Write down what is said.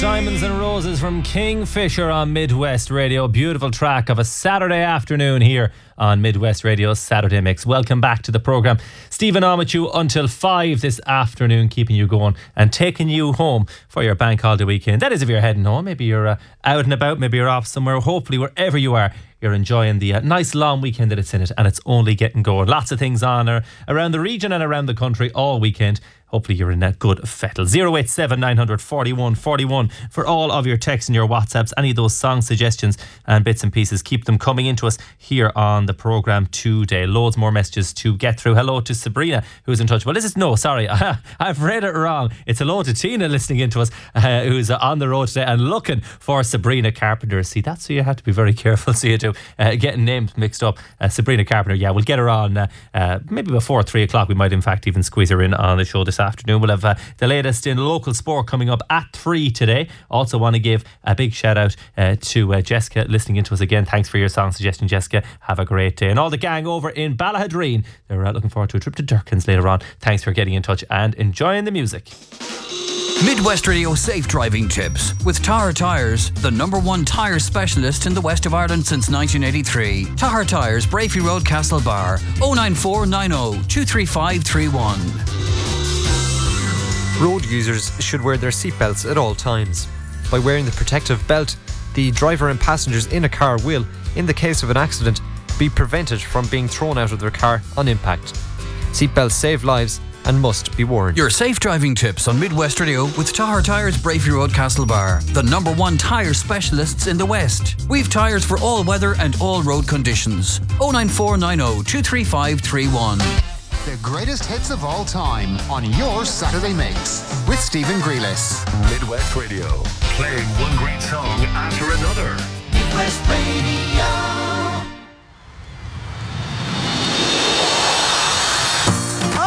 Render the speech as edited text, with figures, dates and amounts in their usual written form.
Diamonds and Roses from Kingfisher on Midwest Radio. Beautiful track of a Saturday afternoon here on Midwest Radio's Saturday Mix. Welcome back to the programme. Stephen on with you until 5 this afternoon, keeping you going and taking you home for your bank holiday weekend. That is if you're heading home. Maybe you're out and about, maybe you're off somewhere. Hopefully wherever you are, you're enjoying the nice long weekend that it's in it, and it's only getting going. Lots of things on around the region and around the country all weekend. Hopefully you're in a good fettle. 087 900 41 41 for all of your texts and your WhatsApps. Any of those song suggestions and bits and pieces, keep them coming into us here on the programme today. Loads more messages to get through. Hello to Sabrina, who's in touch. Well, this is sorry, I've read it wrong. It's hello to Tina listening into us, who's on the road today and looking for Sabrina Carpenter. See, that's who you have to be very careful, so you do, getting names mixed up. Sabrina Carpenter, yeah, we'll get her on maybe before 3 o'clock. We might in fact even squeeze her in on the show this afternoon. We'll have the latest in local sport coming up at 3 today. Also want to give a big shout out to Jessica listening into us again. Thanks for your song suggestion, Jessica. Have a great day. And all the gang over in Ballahadreen, they're looking forward to a trip to Durkins later on. Thanks for getting in touch and enjoying the music. Midwest Radio Safe Driving Tips with Tahar Tyres, the #1 tyre specialist in the west of Ireland since 1983. Tahar Tyres, Brafey Road, Castlebar. 09490 23531. Road users should wear their seatbelts at all times. By wearing the protective belt, the driver and passengers in a car will, in the case of an accident, be prevented from being thrown out of their car on impact. Seatbelts save lives and must be worn. Your safe driving tips on Midwest Radio with Tahar Tyres, Brafey Road, Castlebar, the #1 tyre specialists in the West. We've tyres for all weather and all road conditions. 09490 23531. The greatest hits of all time on your Saturday Mix with Stephen Grealish. Midwest Radio, playing one great song